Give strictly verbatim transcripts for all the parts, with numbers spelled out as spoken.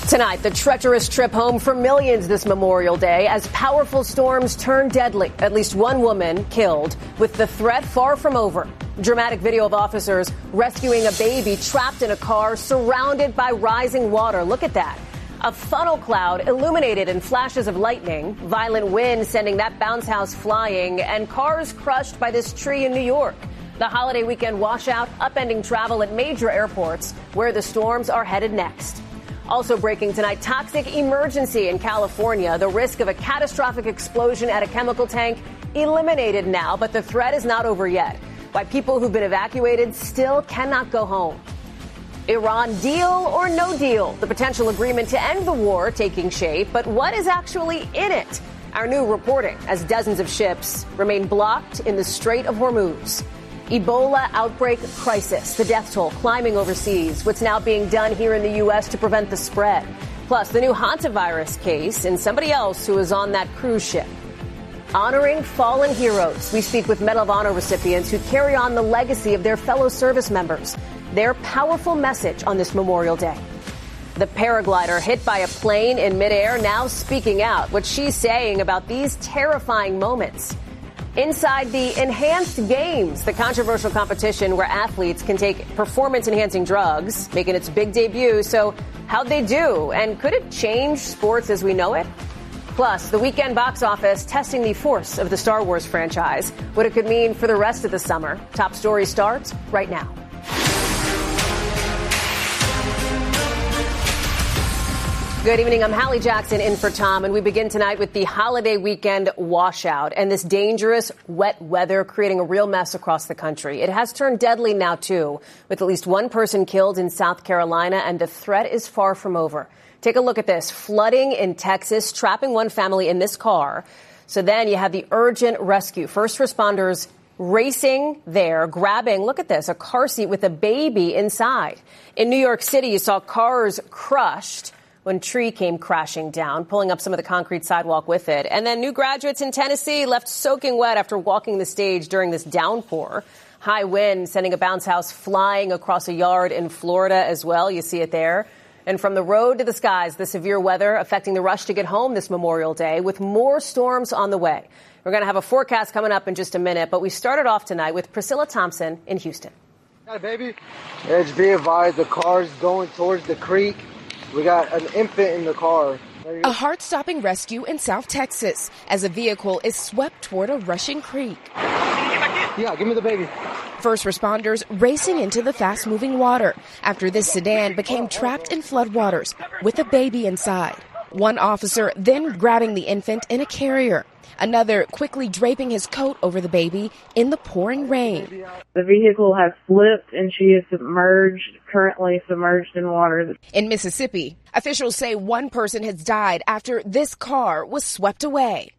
Tonight, the treacherous trip home for millions this Memorial Day as powerful storms turn deadly. At least one woman killed, with the threat far from over. Dramatic video of officers rescuing a baby trapped in a car surrounded by rising water. Look at that. A funnel cloud illuminated in flashes of lightning, violent wind sending that bounce house flying, and cars crushed by this tree in New York. The holiday weekend washout upending travel at major airports where the storms are headed next. Also breaking tonight, toxic emergency in California. The risk of a catastrophic explosion at a chemical tank eliminated now, but the threat is not over yet. Why people who've been evacuated still cannot go home. Iran deal or no deal? The potential agreement to end the war taking shape, but what is actually in it? Our new reporting as dozens of ships remain blocked in the Strait of Hormuz. Ebola outbreak crisis, the death toll climbing overseas. What's now being done here in the U S to prevent the spread? Plus, the new hantavirus case and somebody else who was on that cruise ship. Honoring fallen heroes. We speak with Medal of Honor recipients who carry on the legacy of their fellow service members. Their powerful message on this Memorial Day. The paraglider hit by a plane in midair now speaking out. What she's saying about these terrifying moments. Inside the Enhanced Games, the controversial competition where athletes can take performance-enhancing drugs, making its big debut. So how'd they do? And could it change sports as we know it? Plus, the weekend box office testing the force of the Star Wars franchise, what it could mean for the rest of the summer. Top Story starts right now. Good evening. I'm Hallie Jackson in for Tom, and we begin tonight with the holiday weekend washout and this dangerous wet weather creating a real mess across the country. It has turned deadly now, too, with at least one person killed in South Carolina, and the threat is far from over. Take a look at this. Flooding in Texas, trapping one family in this car. So then you have the urgent rescue. First responders racing there, grabbing, look at this, a car seat with a baby inside. In New York City, you saw cars crushed when a tree came crashing down, pulling up some of the concrete sidewalk with it. And then new graduates in Tennessee left soaking wet after walking the stage during this downpour. High wind sending a bounce house flying across a yard in Florida as well. You see it there. And from the road to the skies, the severe weather affecting the rush to get home this Memorial Day with more storms on the way. We're going to have a forecast coming up in just a minute, but we started off tonight with Priscilla Thompson in Houston. Got a baby? Edge be advised, the car's going towards the creek. We got an infant in the car. A heart-stopping rescue in South Texas as a vehicle is swept toward a rushing creek. Yeah, give me the baby. First responders racing into the fast-moving water after this sedan became trapped in floodwaters with a baby inside. One officer then grabbing the infant in a carrier. Another quickly draping his coat over the baby in the pouring rain. The vehicle has slipped and she is submerged, currently submerged in water. In Mississippi, officials say one person has died after this car was swept away.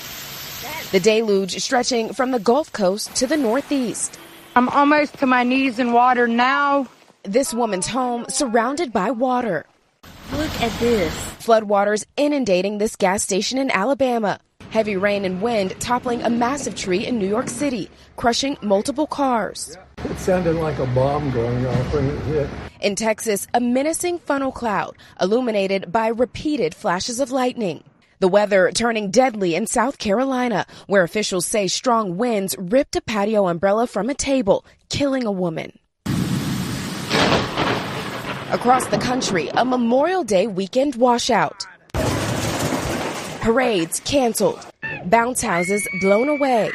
The deluge stretching from the Gulf Coast to the Northeast. I'm almost to my knees in water now. This woman's home surrounded by water. Look at this. Floodwaters inundating this gas station in Alabama. Heavy rain and wind toppling a massive tree in New York City, crushing multiple cars. It sounded like a bomb going off when it hit. In Texas, a menacing funnel cloud illuminated by repeated flashes of lightning. The weather turning deadly in South Carolina, where officials say strong winds ripped a patio umbrella from a table, killing a woman. Across the country, a Memorial Day weekend washout. Parades canceled. Bounce houses blown away.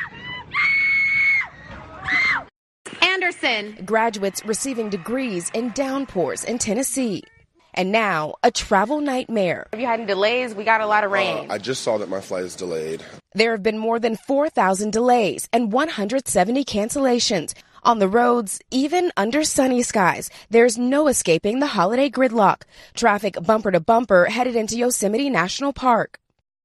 Anderson. Graduates receiving degrees in downpours in Tennessee. And now, a travel nightmare. Have you had any delays? We got a lot of rain. Uh, I just saw that my flight is delayed. There have been more than four thousand delays and one hundred seventy cancellations. On the roads, even under sunny skies, there's no escaping the holiday gridlock. Traffic bumper to bumper headed into Yosemite National Park.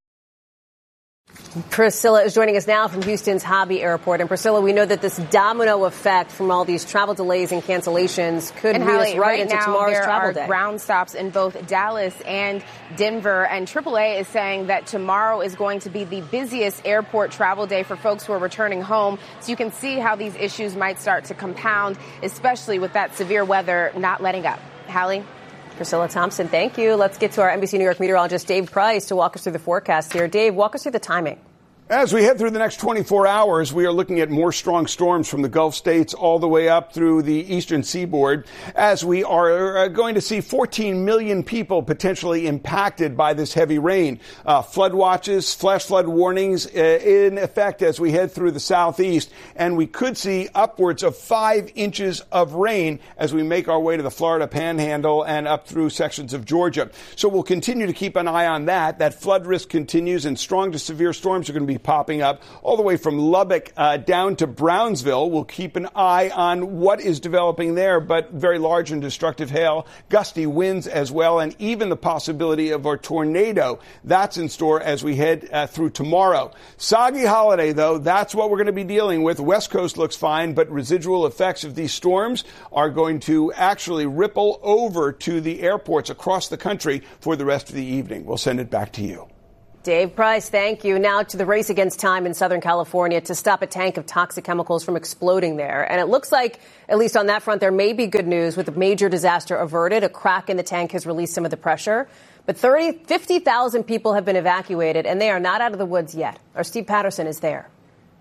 Priscilla is joining us now from Houston's Hobby Airport. And Priscilla, we know that this domino effect from all these travel delays and cancellations could and lead Hallie, us right, right into now, tomorrow's there travel are day. Ground stops in both Dallas and Denver, and triple A is saying that tomorrow is going to be the busiest airport travel day for folks who are returning home. So you can see how these issues might start to compound, especially with that severe weather not letting up. Hallie? Priscilla Thompson, thank you. Let's get to our N B C New York meteorologist Dave Price to walk us through the forecast here. Dave, walk us through the timing. As we head through the next twenty-four hours, we are looking at more strong storms from the Gulf states all the way up through the eastern seaboard, as we are going to see fourteen million people potentially impacted by this heavy rain. Uh, flood watches, flash flood warnings uh, in effect as we head through the southeast, and we could see upwards of five inches of rain as we make our way to the Florida Panhandle and up through sections of Georgia. So we'll continue to keep an eye on that. That flood risk continues, and strong to severe storms are going to be popping up all the way from Lubbock uh, down to Brownsville. We'll keep an eye on what is developing there, but very large and destructive hail, gusty winds as well, and even the possibility of a tornado. That's in store as we head uh, through tomorrow. Soggy holiday, though, that's what we're going to be dealing with. West Coast looks fine, but residual effects of these storms are going to actually ripple over to the airports across the country for the rest of the evening. We'll send it back to you. Dave Price, thank you. Now to the race against time in Southern California to stop a tank of toxic chemicals from exploding there. And it looks like, at least on that front, there may be good news with a major disaster averted. A crack in the tank has released some of the pressure. But thirty, fifty thousand people have been evacuated, and they are not out of the woods yet. Our Steve Patterson is there.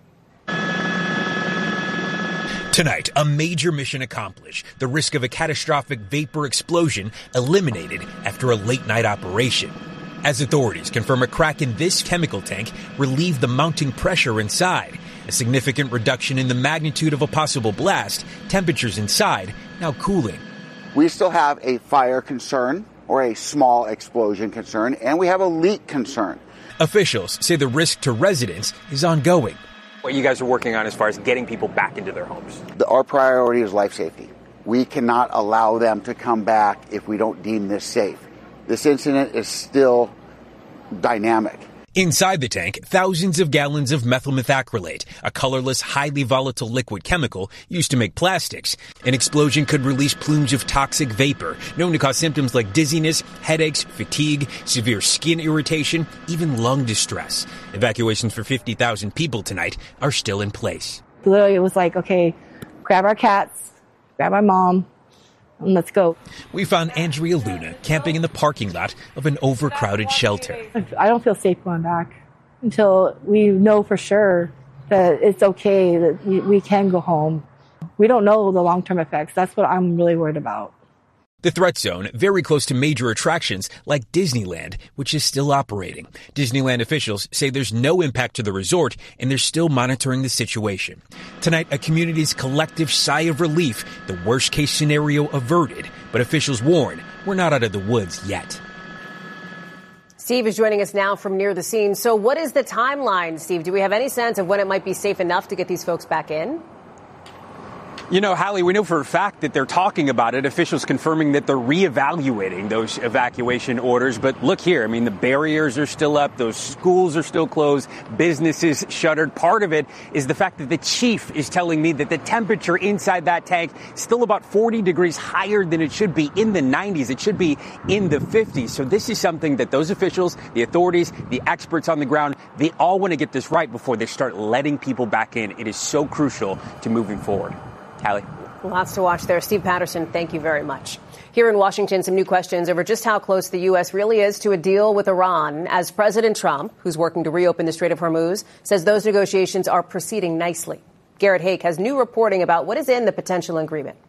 Tonight, a major mission accomplished. The risk of a catastrophic vapor explosion eliminated after a late-night operation. As authorities confirm a crack in this chemical tank relieved the mounting pressure inside. A significant reduction in the magnitude of a possible blast. Temperatures inside now cooling. We still have a fire concern or a small explosion concern, and we have a leak concern. Officials say the risk to residents is ongoing. What you guys are working on as far as getting people back into their homes? The, our priority is life safety. We cannot allow them to come back if we don't deem this safe. This incident is still dynamic. Inside the tank, thousands of gallons of methyl methacrylate, a colorless, highly volatile liquid chemical used to make plastics. An explosion could release plumes of toxic vapor, known to cause symptoms like dizziness, headaches, fatigue, severe skin irritation, even lung distress. Evacuations for fifty thousand people tonight are still in place. Literally, it was like, okay, grab our cats, grab my mom, and let's go. We found Andrea Luna camping in the parking lot of an overcrowded shelter. I don't feel safe going back until we know for sure that it's okay, that we can go home. We don't know the long-term effects. That's what I'm really worried about. The threat zone very close to major attractions like Disneyland, which is still operating. Disneyland officials say there's no impact to the resort, and they're still monitoring the situation. Tonight, a community's collective sigh of relief, the worst-case scenario averted, but officials warn we're not out of the woods yet. Steve is joining us now from near the scene. So what is the timeline, Steve? Do we have any sense of when it might be safe enough to get these folks back in? You know, Hallie, we know for a fact that they're talking about it, officials confirming that they're reevaluating those evacuation orders. But look here, I mean, the barriers are still up. Those schools are still closed. Businesses shuttered. Part of it is the fact that the chief is telling me that the temperature inside that tank is still about forty degrees higher than it should be, in the nineties. It should be in the fifties. So this is something that those officials, the authorities, the experts on the ground, they all want to get this right before they start letting people back in. It is so crucial to moving forward. Hallie. Lots to watch there. Steve Patterson, thank you very much. Here in Washington, some new questions over just how close the U S really is to a deal with Iran, as President Trump, who's working to reopen the Strait of Hormuz, says those negotiations are proceeding nicely. Garrett Haake has new reporting about what is in the potential agreement.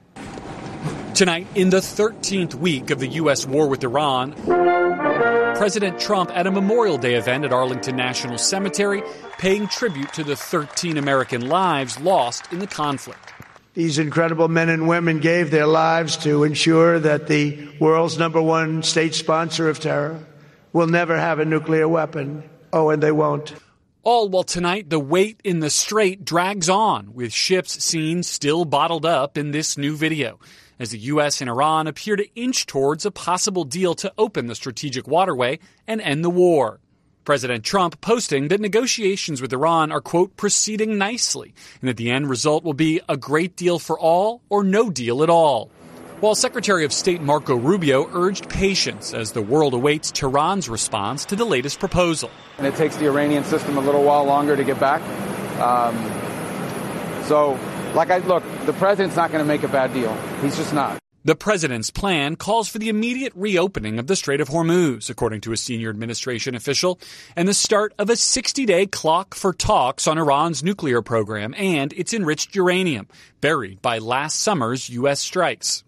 Tonight, in the thirteenth week of the U S war with Iran, President Trump at a Memorial Day event at Arlington National Cemetery, paying tribute to the thirteen American lives lost in the conflict. These incredible men and women gave their lives to ensure that the world's number one state sponsor of terror will never have a nuclear weapon. Oh, and they won't. All while tonight, the wait in the strait drags on, with ships seen still bottled up in this new video, as the U S and Iran appear to inch towards a possible deal to open the strategic waterway and end the war. President Trump posting that negotiations with Iran are, quote, proceeding nicely, and that the end result will be a great deal for all or no deal at all. While Secretary of State Marco Rubio urged patience as the world awaits Tehran's response to the latest proposal. And it takes the Iranian system a little while longer to get back. Um, so, like I look, the president's not going to make a bad deal. He's just not. The president's plan calls for the immediate reopening of the Strait of Hormuz, according to a senior administration official, and the start of a sixty-day clock for talks on Iran's nuclear program and its enriched uranium, buried by last summer's U S strikes.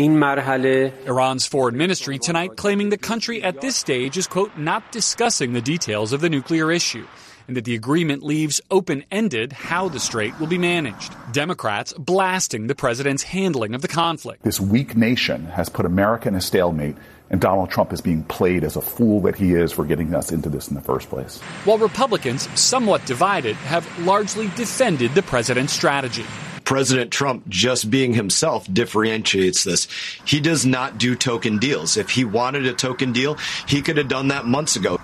Iran's foreign ministry tonight claiming the country at this stage is, quote, not discussing the details of the nuclear issue, and that the agreement leaves open-ended how the strait will be managed. Democrats blasting the president's handling of the conflict. This weak nation has put America in a stalemate, and Donald Trump is being played as a fool that he is for getting us into this in the first place. While Republicans, somewhat divided, have largely defended the president's strategy. President Trump just being himself differentiates this. He does not do token deals. If he wanted a token deal, he could have done that months ago.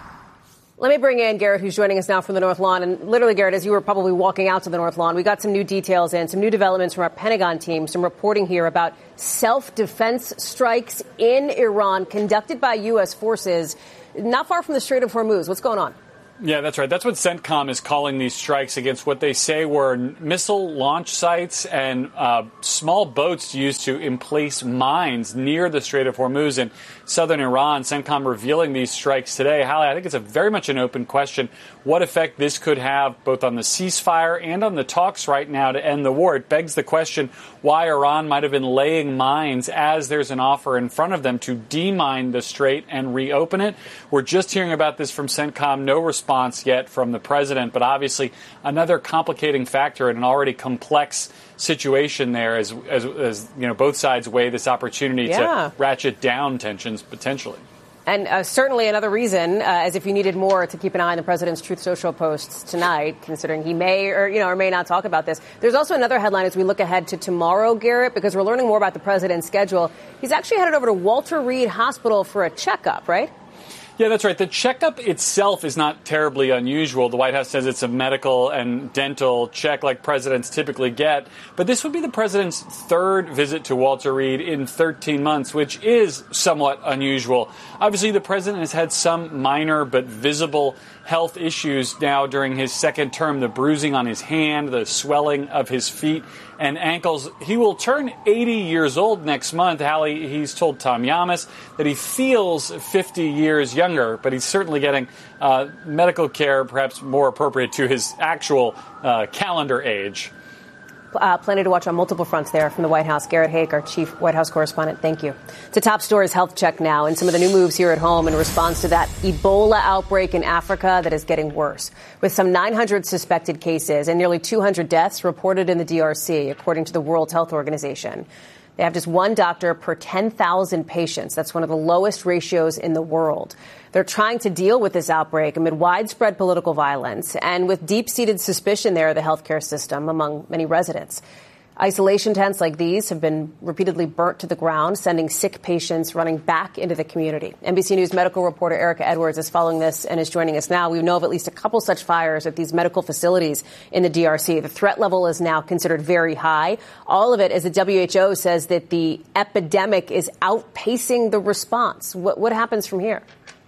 Let me bring in Garrett, who's joining us now from the North Lawn. And literally, Garrett, as you were probably walking out to the North Lawn, we got some new details in, some new developments from our Pentagon team, some reporting here about self-defense strikes in Iran conducted by U S forces not far from the Strait of Hormuz. What's going on? Yeah, that's right. That's what CENTCOM is calling these strikes against what they say were missile launch sites and uh, small boats used to emplace mines near the Strait of Hormuz in southern Iran. CENTCOM revealing these strikes today. Hallie, I think it's a very much an open question what effect this could have both on the ceasefire and on the talks right now to end the war. It begs the question why Iran might have been laying mines as there's an offer in front of them to demine the strait and reopen it. We're just hearing about this from CENTCOM. No response yet from the president, but obviously another complicating factor in an already complex situation there as, as, as you know, both sides weigh this opportunity yeah. to ratchet down tensions potentially. And uh, certainly another reason, uh, as if you needed more, to keep an eye on the president's Truth Social posts tonight, considering he may or, you know, or may not talk about this. There's also another headline as we look ahead to tomorrow, Garrett, because we're learning more about the president's schedule. He's actually headed over to Walter Reed Hospital for a checkup, right? Yeah, that's right. The checkup itself is not terribly unusual. The White House says it's a medical and dental check like presidents typically get. But this would be the president's third visit to Walter Reed in thirteen months, which is somewhat unusual. Obviously, the president has had some minor but visible health issues now during his second term, the bruising on his hand, the swelling of his feet and ankles. He will turn eighty years old next month. Hallie, he's told Tom Yamas that he feels fifty years younger, but he's certainly getting uh, medical care perhaps more appropriate to his actual uh, calendar age. Uh, plenty to watch on multiple fronts there from the White House. Garrett Haake, our chief White House correspondent, thank you. To Top Stories Health Check now, and some of the new moves here at home in response to that Ebola outbreak in Africa that is getting worse, with some nine hundred suspected cases and nearly two hundred deaths reported in the D R C, according to the World Health Organization. They have just one doctor per ten thousand patients. That's one of the lowest ratios in the world. They're trying to deal with this outbreak amid widespread political violence and with deep-seated suspicion there of the healthcare system among many residents. Isolation tents like these have been repeatedly burnt to the ground, sending sick patients running back into the community. N B C News medical reporter Erica Edwards is following this and is joining us now. We know of at least a couple such fires at these medical facilities in the D R C. The threat level is now considered very high. All of it as the W H O says that the epidemic is outpacing the response. What, what happens from here?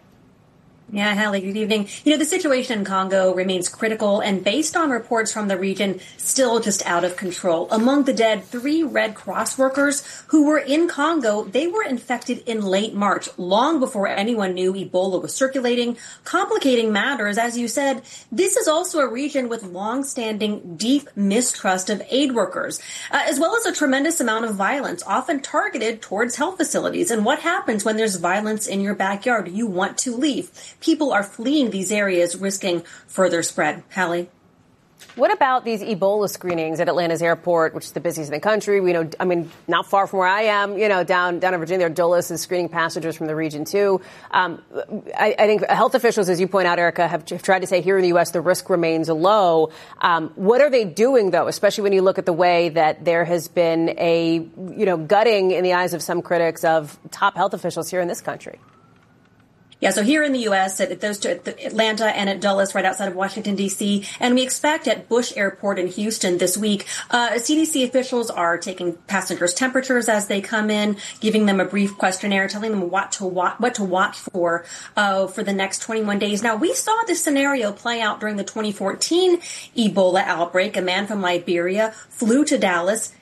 Yeah, Hallie, good evening. You know, the situation in Congo remains critical and based on reports from the region, still just out of control. Among the dead, three Red Cross workers who were in Congo, they were infected in late March, long before anyone knew Ebola was circulating, complicating matters. As you said, this is also a region with long-standing deep mistrust of aid workers, uh, as well as a tremendous amount of violence, often targeted towards health facilities. And what happens when there's violence in your backyard? You want to leave. People are fleeing these areas, risking further spread. Hallie? What about these Ebola screenings at Atlanta's airport, which is the busiest in the country? We know, I mean, not far from where I am, you know, down down in Virginia, Dulles is screening passengers from the region, too. Um, I, I think health officials, as you point out, Erica, have, have tried to say here in the U S the risk remains low. Um, what are they doing, though, especially when you look at the way that there has been a, you know, gutting in the eyes of some critics of top health officials here in this country? Yeah, so here in the U S, at those two, at Atlanta and at Dulles, right outside of Washington, D C, and we expect at Bush Airport in Houston this week, uh, C D C officials are taking passengers' temperatures as they come in, giving them a brief questionnaire, telling them what to watch, what to watch for, uh, for the next twenty-one days. Now, we saw this scenario play out during the twenty fourteen Ebola outbreak. A man from Liberia flew to Dallas,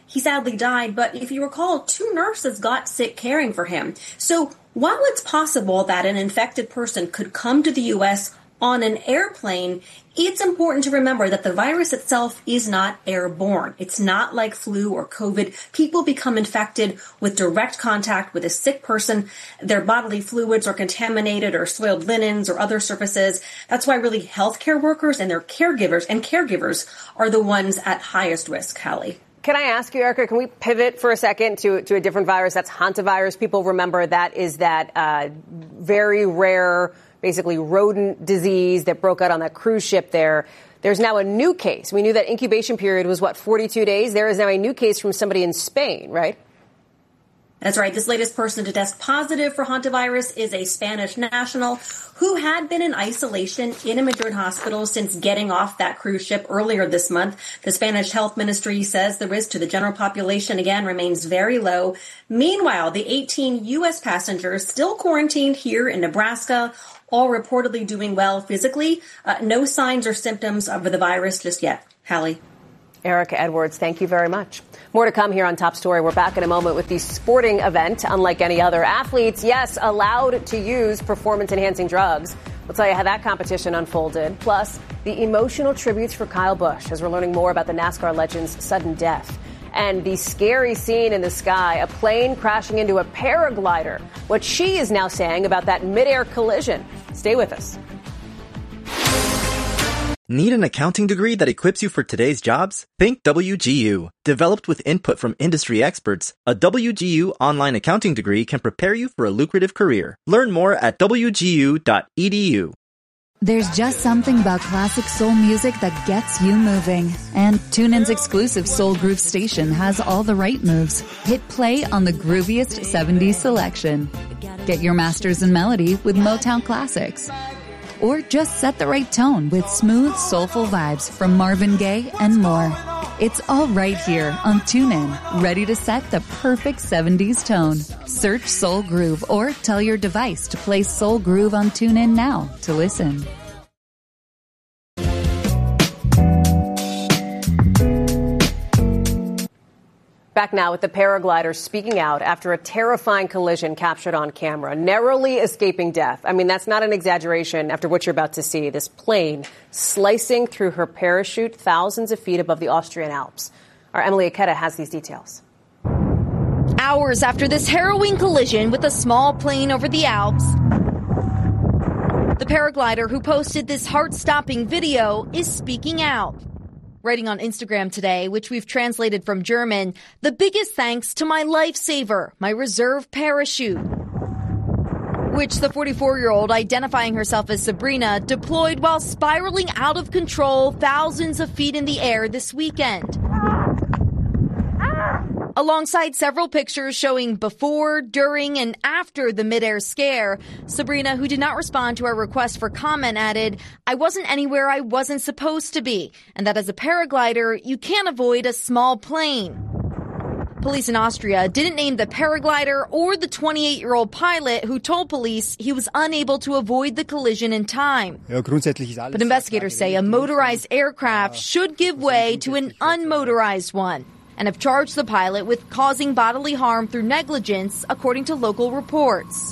he sadly died, but if you recall, two nurses got sick caring for him. So while it's possible that an infected person could come to the U S on an airplane, it's important to remember that the virus itself is not airborne. It's not like flu or COVID. People become infected with direct contact with a sick person. Their bodily fluids are contaminated or soiled linens or other surfaces. That's why really healthcare workers and their caregivers and caregivers are the ones at highest risk, Hallie. Can I ask you, Erica, can we pivot for a second to, to a different virus? That's hantavirus. People remember that is that uh, very rare, basically rodent disease that broke out on that cruise ship there. There's now a new case. We knew that incubation period was, what, forty-two days? There is now a new case from somebody in Spain, right? That's right. This latest person to test positive for hantavirus is a Spanish national who had been in isolation in a Madrid hospital since getting off that cruise ship earlier this month. The Spanish health ministry says the risk to the general population, again, remains very low. Meanwhile, the eighteen U S passengers still quarantined here in Nebraska, all reportedly doing well physically. Uh, no signs or symptoms of the virus just yet. Hallie. Erica Edwards, thank you very much. More to come here on Top Story. We're back in a moment with the sporting event. Unlike any other, athletes, yes, allowed to use performance-enhancing drugs. We'll tell you how that competition unfolded. Plus, the emotional tributes for Kyle Busch as we're learning more about the NASCAR legend's sudden death. And the scary scene in the sky, a plane crashing into a paraglider. What she is now saying about that midair collision. Stay with us. Need an accounting degree that equips you for today's jobs? Think W G U. Developed with input from industry experts, a W G U online accounting degree can prepare you for a lucrative career. Learn more at w g u dot e d u. There's just something about classic soul music that gets you moving. And TuneIn's exclusive Soul Groove station has all the right moves. Hit play on the grooviest seventies selection. Get your masters in melody with Motown classics. Or just set the right tone with smooth, soulful vibes from Marvin Gaye and more. It's all right here on TuneIn, ready to set the perfect seventies tone. Search Soul Groove or tell your device to play Soul Groove on TuneIn now to listen. Back now with the paraglider speaking out after a terrifying collision captured on camera, narrowly escaping death. I mean, that's not an exaggeration after what you're about to see. This plane slicing through her parachute thousands of feet above the Austrian Alps. Our Emily Aketa has these details. Hours after this harrowing collision with a small plane over the Alps, the paraglider who posted this heart-stopping video is speaking out. Writing on Instagram today, which we've translated from German, the biggest thanks to my lifesaver, my reserve parachute. Which the forty-four-year-old, identifying herself as Sabrina, deployed while spiraling out of control thousands of feet in the air this weekend. Alongside several pictures showing before, during, and after the midair scare, Sabrina, who did not respond to our request for comment, added, "I wasn't anywhere I wasn't supposed to be, and that as a paraglider, you can't avoid a small plane." Police in Austria didn't name the paraglider or the twenty-eight-year-old pilot who told police he was unable to avoid the collision in time. But investigators say a motorized aircraft should give way to an unmotorized one, and have charged the pilot with causing bodily harm through negligence, according to local reports.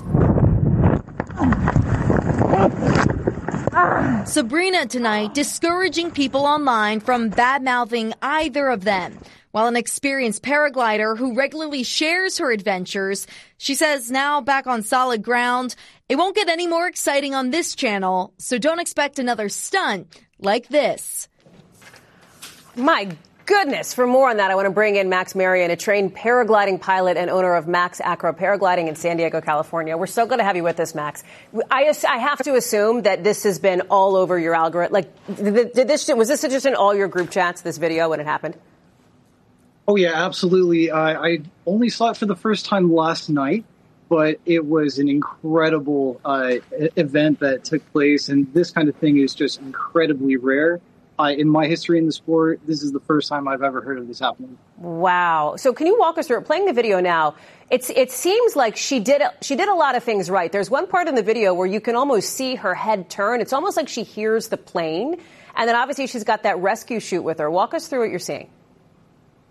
Sabrina tonight discouraging people online from bad-mouthing either of them. While an experienced paraglider who regularly shares her adventures, she says now back on solid ground, it won't get any more exciting on this channel, so don't expect another stunt like this. My goodness. For more on that, I want to bring in Max Marion, a trained paragliding pilot and owner of Max Acro Paragliding in San Diego, California. We're so glad to have you with us, Max. I, I have to assume that this has been all over your algorithm. Like, did this, was this just in all your group chats, this video, when it happened? Oh, yeah, absolutely. Uh, I only saw it for the first time last night, but it was an incredible uh, event that took place, and this kind of thing is just incredibly rare. Uh, in my history in the sport, this is the first time I've ever heard of this happening. Wow. So can you walk us through it? Playing the video now, it's, it seems like she did, she did a lot of things right. There's one part in the video where you can almost see her head turn. It's almost like she hears the plane. And then obviously she's got that rescue chute with her. Walk us through what you're seeing.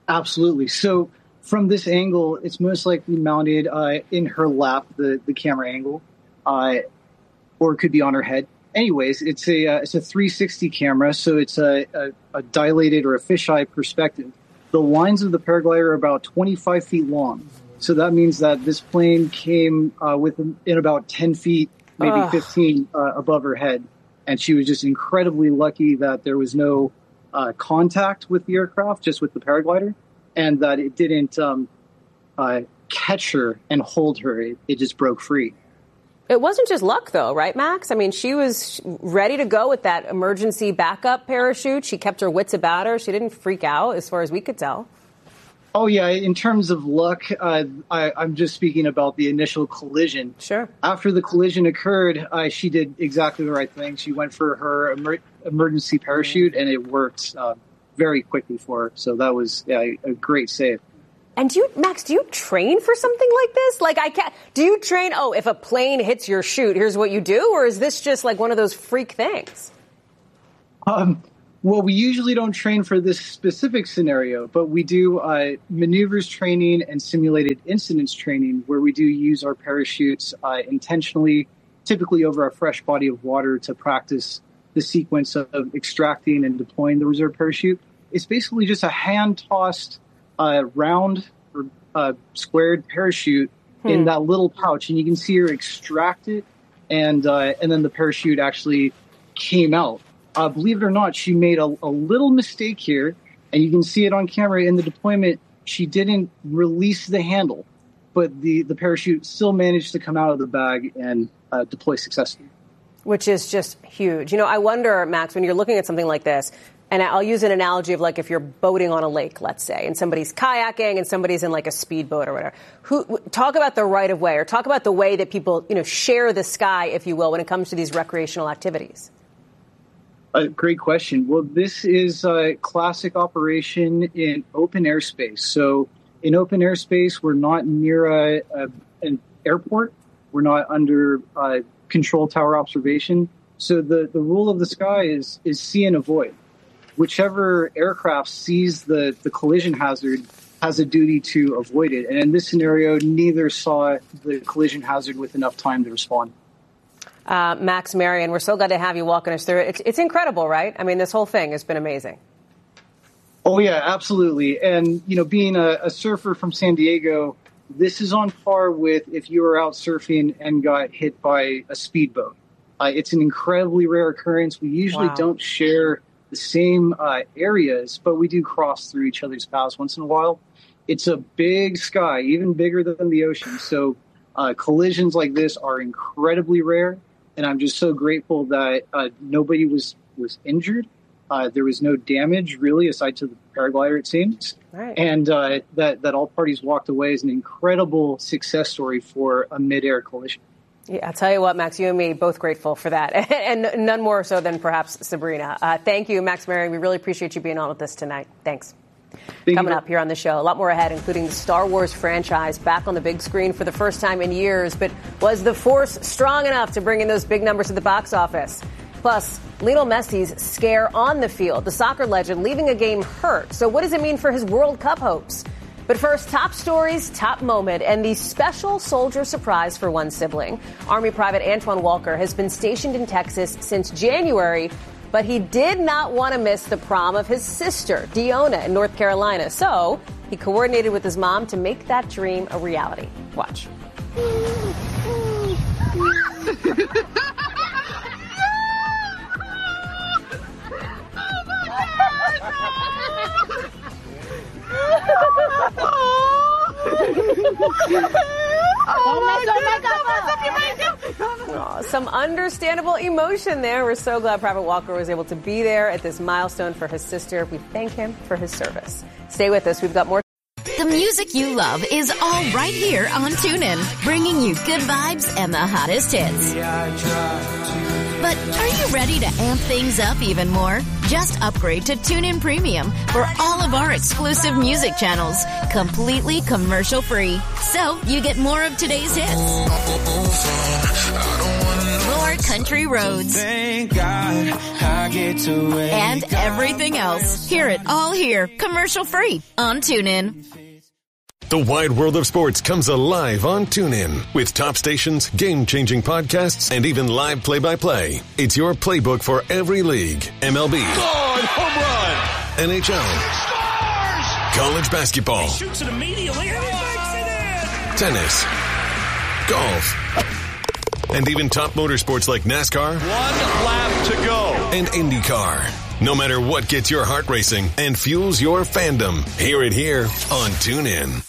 Absolutely. So from this angle, it's most likely mounted uh, in her lap, the, the camera angle, uh, or it could be on her head. Anyways, it's a uh, it's a three sixty camera, so it's a, a, a dilated or a fisheye perspective. The lines of the paraglider are about twenty-five feet long. So that means that this plane came uh, within in about ten feet, maybe Ugh. fifteen uh, above her head. And she was just incredibly lucky that there was no uh, contact with the aircraft, just with the paraglider, and that it didn't um, uh, catch her and hold her. It, it just broke free. It wasn't just luck, though, right, Max? I mean, she was ready to go with that emergency backup parachute. She kept her wits about her. She didn't freak out, as far as we could tell. Oh, yeah. In terms of luck, uh, I, I'm just speaking about the initial collision. Sure. After the collision occurred, uh, she did exactly the right thing. She went for her emer- emergency parachute, and it worked uh, very quickly for her. So that was yeah, a great save. And do you, Max, do you train for something like this? Like, I can't, do you train, oh, if a plane hits your chute, here's what you do? Or is this just like one of those freak things? Um, well, we usually don't train for this specific scenario, but we do uh, maneuvers training and simulated incidents training where we do use our parachutes uh, intentionally, typically over a fresh body of water to practice the sequence of, of extracting and deploying the reserve parachute. It's basically just a hand-tossed Uh, round or uh, squared parachute hmm. in that little pouch, and you can see her extract it, and uh, and then the parachute actually came out. Uh, believe it or not, she made a, a little mistake here, and you can see it on camera in the deployment. She didn't release the handle, but the, the parachute still managed to come out of the bag and uh, deploy successfully. Which is just huge. You know, I wonder, Max, when you're looking at something like this, and I'll use an analogy of like if you're boating on a lake, let's say, and somebody's kayaking and somebody's in like a speedboat or whatever. Who talk about the right of way, or talk about the way that people, you know, share the sky, if you will, when it comes to these recreational activities. A great question. Well, this is a classic operation in open airspace. So in open airspace, we're not near a, a, an airport. We're not under uh, control tower observation. So the, the rule of the sky is is see and avoid. Whichever aircraft sees the, the collision hazard has a duty to avoid it. And in this scenario, neither saw the collision hazard with enough time to respond. Uh, Max Marion, we're so glad to have you walking us through it. It's, it's incredible, right? I mean, this whole thing has been amazing. Oh, yeah, absolutely. And, you know, being a, a surfer from San Diego, this is on par with if you were out surfing and got hit by a speedboat. Uh, it's an incredibly rare occurrence. We usually wow. don't share the same uh, areas, but we do cross through each other's paths once in a while. It's a big sky, even bigger than the ocean. So uh, collisions like this are incredibly rare, and I'm just so grateful that uh, nobody was, was injured. Uh, there was no damage, really, aside to the paraglider, it seems. Right. And uh, that, that all parties walked away is an incredible success story for a mid-air collision. Yeah, I'll tell you what, Max, you and me both grateful for that, and none more so than perhaps Sabrina. Uh, thank you, Max Marion. We really appreciate you being on with us tonight. Thanks. Thank Coming you. up here on the show, a lot more ahead, including the Star Wars franchise back on the big screen for the first time in years. But was the Force strong enough to bring in those big numbers at the box office? Plus, Lionel Messi's scare on the field, the soccer legend leaving a game hurt. So what does it mean for his World Cup hopes? But first, top stories, top moment, and the special soldier surprise for one sibling. Army Private Antoine Walker has been stationed in Texas since January, but he did not want to miss the prom of his sister, Deonna, in North Carolina. So he coordinated with his mom to make that dream a reality. Watch. Oh, some understandable emotion there. We're so glad Private Walker was able to be there at this milestone for his sister. We thank him for his service. Stay with us. We've got more. The music you love is all right here on TuneIn, bringing you good vibes and the hottest hits. But are you ready to amp things up even more? Just upgrade to TuneIn Premium for all of our exclusive music channels, completely commercial-free. So you get more of today's hits, more country country roads. Thank God I get to wake And everything else. Hear it all here, commercial free on TuneIn. The wide world of sports comes alive on TuneIn with top stations, game-changing podcasts, and even live play-by-play. It's your playbook for every league. M L B. Gone, home run. N H L. Scores! College basketball. He shoots it immediately and he makes it in. Tennis. Golf. And even top motorsports like NASCAR. One lap to go. And IndyCar. No matter what gets your heart racing and fuels your fandom, hear it here on TuneIn.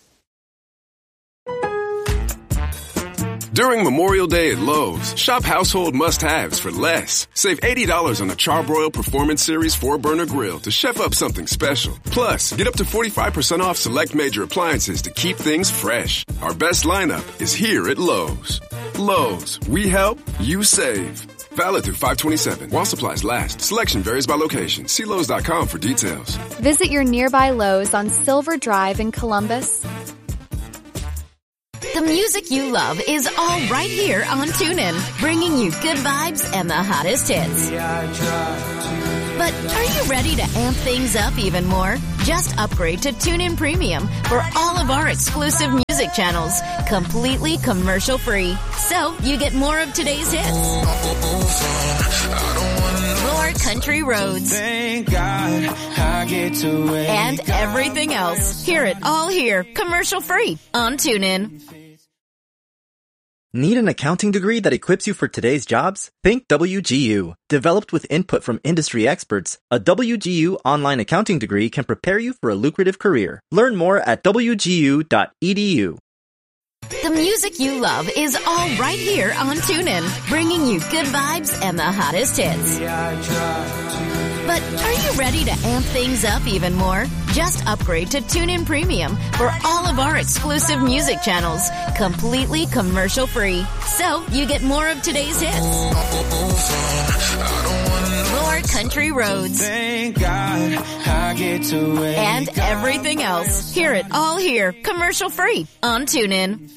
During Memorial Day at Lowe's, shop household must-haves for less. Save eighty dollars on a Charbroil Performance Series four burner grill to chef up something special. Plus, get up to forty-five percent off select major appliances to keep things fresh. Our best lineup is here at Lowe's. Lowe's, we help, you save. Valid through five twenty-seven. While supplies last. Selection varies by location. See Lowe's dot com for details. Visit your nearby Lowe's on Silver Drive in Columbus. The music you love is all right here on TuneIn, bringing you good vibes and the hottest hits. But are you ready to amp things up even more? Just upgrade to TuneIn Premium for all of our exclusive music channels, completely commercial free. So you get more of today's hits. More country roads. Thank God I get to wake And everything else. Hear it all here, commercial free on TuneIn. Need an accounting degree that equips you for today's jobs? Think W G U. Developed with input from industry experts, a W G U online accounting degree can prepare you for a lucrative career. Learn more at w g u dot e d u. The music you love is all right here on TuneIn, bringing you good vibes and the hottest hits. But are you ready to amp things up even more? Just upgrade to TuneIn Premium for all of our exclusive music channels, completely commercial free. So you get more of today's hits. More country roads. Thank God I get to wake And everything else. Hear it all here, commercial free on TuneIn.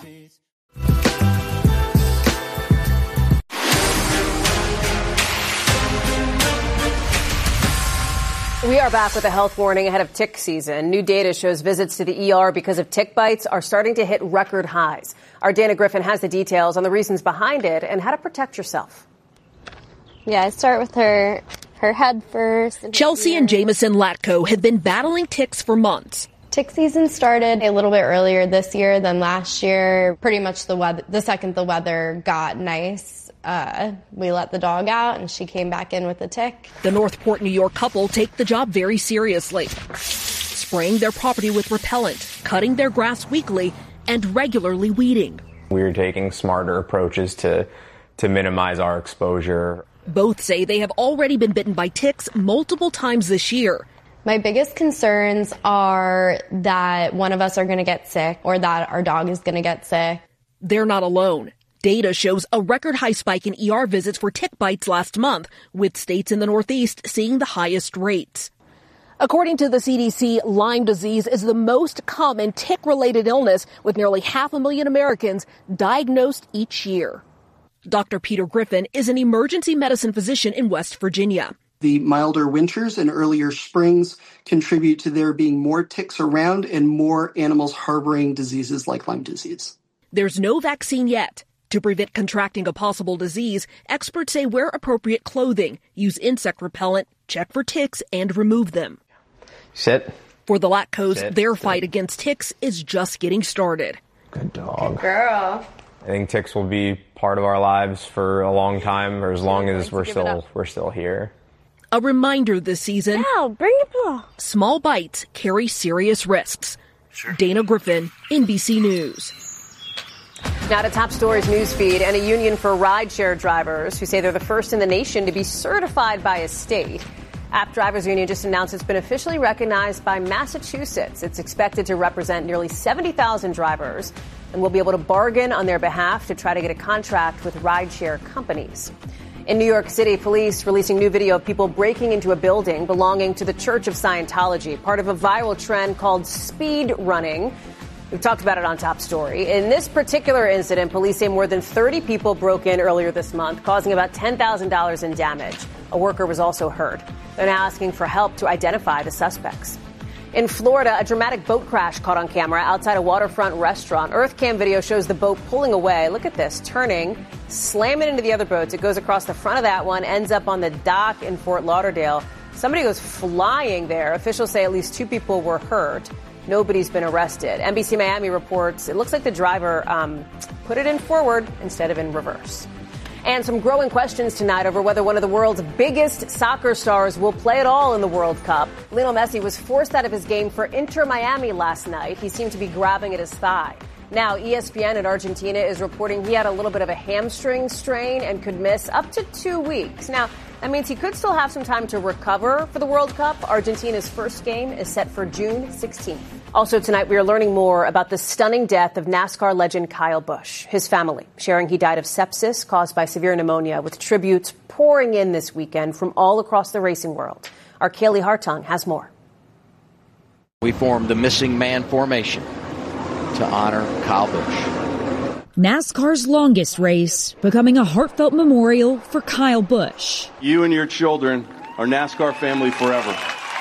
We are back with a health warning ahead of tick season. New data shows visits to the E R because of tick bites are starting to hit record highs. Our Dana Griffin has the details on the reasons behind it and how to protect yourself. Yeah, I start with her her head first. And Chelsea and Jameson Latko have been battling ticks for months. Tick season started a little bit earlier this year than last year. Pretty much the weather, the second the weather got nice, uh, we let the dog out and she came back in with a tick. The Northport, New York couple take the job very seriously, spraying their property with repellent, cutting their grass weekly, and regularly weeding. We're taking smarter approaches to to minimize our exposure. Both say they have already been bitten by ticks multiple times this year. My biggest concerns are that one of us are going to get sick or that our dog is going to get sick. They're not alone. Data shows a record high spike in E R visits for tick bites last month, with states in the Northeast seeing the highest rates. According to the C D C, Lyme disease is the most common tick-related illness, with nearly half a million Americans diagnosed each year. Doctor Peter Griffin is an emergency medicine physician in West Virginia. The milder winters and earlier springs contribute to there being more ticks around and more animals harboring diseases like Lyme disease. There's no vaccine yet. To prevent contracting a possible disease, experts say wear appropriate clothing, use insect repellent, check for ticks, and remove them. Sit. For the Latkos, Sit. their Sit. fight against ticks is just getting started. Good dog. Good girl. I think ticks will be part of our lives for a long time, or as long as we're still we're still here. A reminder this season, Ow, bring it up. Small bites carry serious risks. Sure. Dana Griffin, N B C News. Now to top stories news feed and a union for rideshare drivers who say they're the first in the nation to be certified by a state. App Drivers Union just announced it's been officially recognized by Massachusetts. It's expected to represent nearly seventy thousand drivers and will be able to bargain on their behalf to try to get a contract with rideshare companies. In New York City, police releasing new video of people breaking into a building belonging to the Church of Scientology, part of a viral trend called speed running. We've talked about it on Top Story. In this particular incident, police say more than thirty people broke in earlier this month, causing about ten thousand dollars in damage. A worker was also hurt. They're now asking for help to identify the suspects. In Florida, a dramatic boat crash caught on camera outside a waterfront restaurant. EarthCam video shows the boat pulling away. Look at this, turning, slamming into the other boats. It goes across the front of that one, ends up on the dock in Fort Lauderdale. Somebody goes flying there. Officials say at least two people were hurt. Nobody's been arrested. N B C Miami reports it looks like the driver um, put it in forward instead of in reverse. And some growing questions tonight over whether one of the world's biggest soccer stars will play at all in the World Cup. Lionel Messi was forced out of his game for Inter Miami last night. He seemed to be grabbing at his thigh. Now, E S P N in Argentina is reporting he had a little bit of a hamstring strain and could miss up to two weeks. Now, that means he could still have some time to recover for the World Cup. Argentina's first game is set for June sixteenth. Also tonight, we are learning more about the stunning death of NASCAR legend Kyle Busch. His family sharing he died of sepsis caused by severe pneumonia, with tributes pouring in this weekend from all across the racing world. Our Kaylee Hartung has more. We formed the Missing Man Formation to honor Kyle Busch. NASCAR's longest race, becoming a heartfelt memorial for Kyle Busch. You and your children are NASCAR family forever.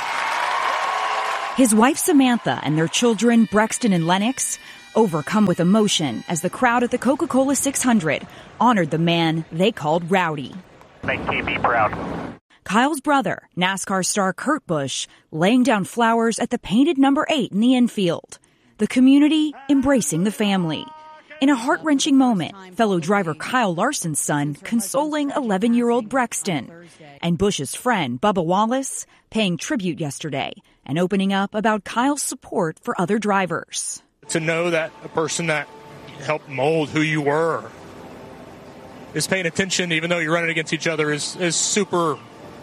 His wife Samantha and their children Brexton and Lennox overcome with emotion as the crowd at the Coca-Cola six hundred honored the man they called Rowdy. Make T V proud. Kyle's brother, NASCAR star Kurt Busch, laying down flowers at the painted number eight in the infield. The community embracing the family. In a heart-wrenching moment, fellow driver Kyle Larson's son consoling eleven-year-old Brexton. And Busch's friend, Bubba Wallace, paying tribute yesterday and opening up about Kyle's support for other drivers. To know that a person that helped mold who you were is paying attention, even though you're running against each other, is, is super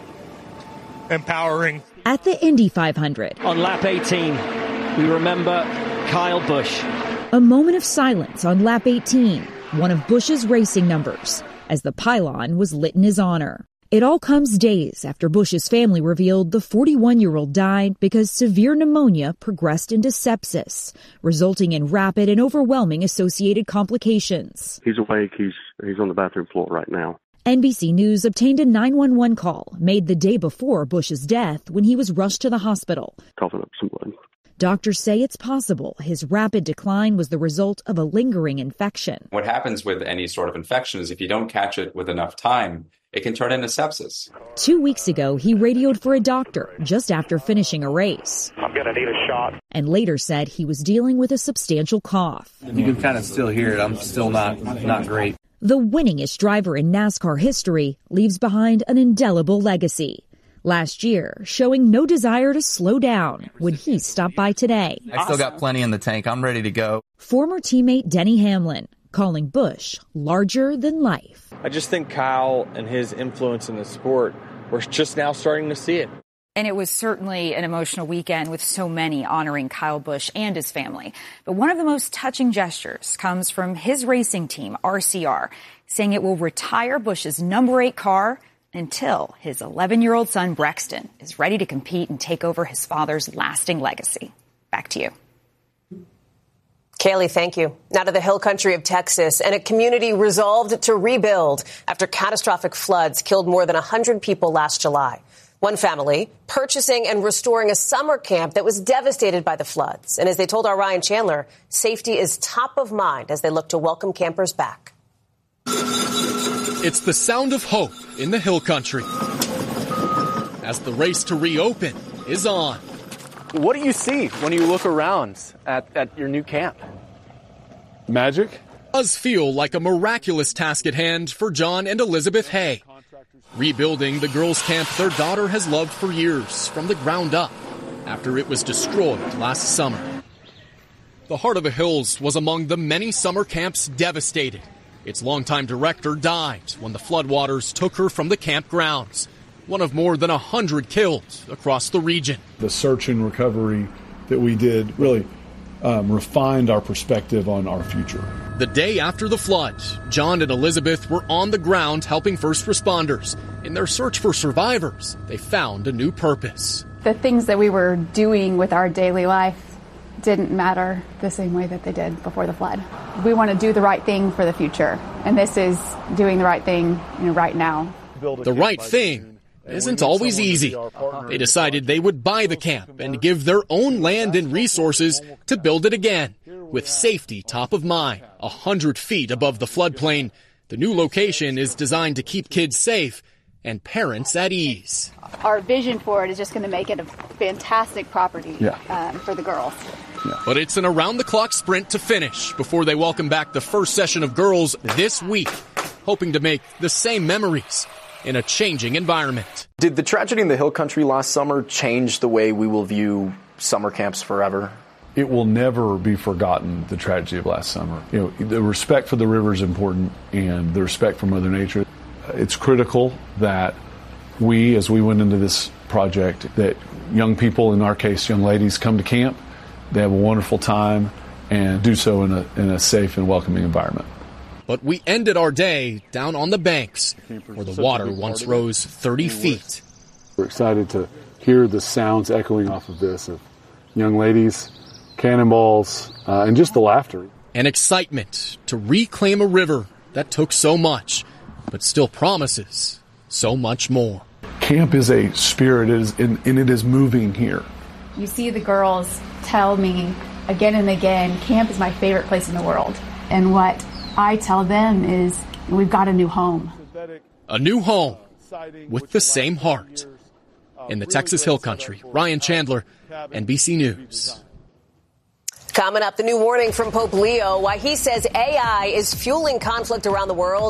empowering. At the Indy five hundred. On lap eighteen, we remember Kyle Busch. A moment of silence on lap eighteen, one of Busch's racing numbers, as the pylon was lit in his honor. It all comes days after Busch's family revealed the forty-one-year-old died because severe pneumonia progressed into sepsis, resulting in rapid and overwhelming associated complications. He's awake. He's he's on the bathroom floor right now. N B C News obtained a nine one one call made the day before Busch's death when he was rushed to the hospital. Coughing up some blood. Doctors say it's possible his rapid decline was the result of a lingering infection. What happens with any sort of infection is if you don't catch it with enough time, it can turn into sepsis. Two weeks ago, he radioed for a doctor just after finishing a race. I'm going to need a shot. And later said he was dealing with a substantial cough. You can kind of still hear it. I'm still not, not great. The winningest driver in NASCAR history leaves behind an indelible legacy. Last year, showing no desire to slow down when he stopped by today. I still got plenty in the tank. I'm ready to go. Former teammate Denny Hamlin calling Busch larger than life. I just think Kyle and his influence in the sport, we're just now starting to see it. And it was certainly an emotional weekend with so many honoring Kyle Busch and his family. But one of the most touching gestures comes from his racing team, R C R, saying it will retire Busch's number eight car until his eleven-year-old son, Brexton, is ready to compete and take over his father's lasting legacy. Back to you. Kaylee, thank you. Now to the hill country of Texas, and a community resolved to rebuild after catastrophic floods killed more than one hundred people last July. One family purchasing and restoring a summer camp that was devastated by the floods. And as they told our Ryan Chandler, safety is top of mind as they look to welcome campers back. It's the sound of hope in the hill country as the race to reopen is on. What do you see when you look around at, at your new camp? Magic? Does feel like a miraculous task at hand for John and Elizabeth Hay. Rebuilding the girls' camp their daughter has loved for years from the ground up after it was destroyed last summer. The Heart of the Hills was among the many summer camps devastated. Its longtime director died when the floodwaters took her from the campgrounds. One of more than a hundred killed across the region. The search and recovery that we did really um, refined our perspective on our future. The day after the flood, John and Elizabeth were on the ground helping first responders. In their search for survivors, they found a new purpose. The things that we were doing with our daily life didn't matter the same way that they did before the flood. We want to do the right thing for the future, and this is doing the right thing, you know, right now. The right thing isn't always easy. They decided they would buy the camp and give their own land and resources to build it again, with safety top of mind, a hundred feet above the floodplain. The new location is designed to keep kids safe and parents at ease. Our vision for it is just going to make it a fantastic property yeah. um, for the girls. Yeah. But it's an around-the-clock sprint to finish before they welcome back the first session of girls this week, hoping to make the same memories in a changing environment. Did the tragedy in the Hill Country last summer change the way we will view summer camps forever? It will never be forgotten, the tragedy of last summer. You know, the respect for the river is important, and the respect for Mother Nature. It's critical that we, as we went into this project, that young people, in our case, young ladies, come to camp, they have a wonderful time, and do so in a, in a safe and welcoming environment. But we ended our day down on the banks, where the water once rose thirty feet. We're excited to hear the sounds echoing off of this, of young ladies, cannonballs, uh, and just the laughter. And excitement to reclaim a river that took so much, but still promises so much more. Camp is a spirit, it is, and, and it is moving here. You see the girls tell me again and again, camp is my favorite place in the world. And what I tell them is, we've got a new home. A new home with the same heart. In the Texas Hill Country, Ryan Chandler, N B C News. Coming up, the new warning from Pope Leo, why he says A I is fueling conflict around the world.